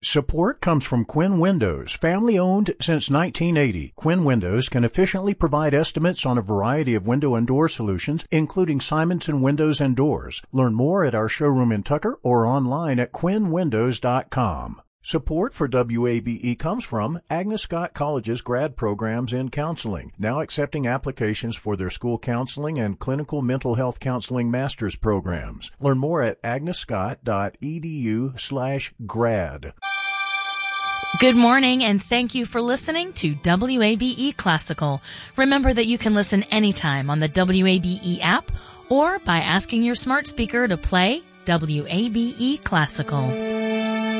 Support comes from Quinn Windows, family-owned since 1980. Quinn Windows can efficiently provide estimates on a variety of window and door solutions, including Simonson Windows and Doors. Learn more at our showroom in Tucker or online at quinnwindows.com. Support for WABE comes from Agnes Scott College's grad programs in counseling, now accepting applications for their school counseling and clinical mental health counseling master's programs. Learn more at agnescott.edu/grad. Good morning, and thank you for listening to WABE Classical. Remember that you can listen anytime on the WABE app or by asking your smart speaker to play WABE Classical.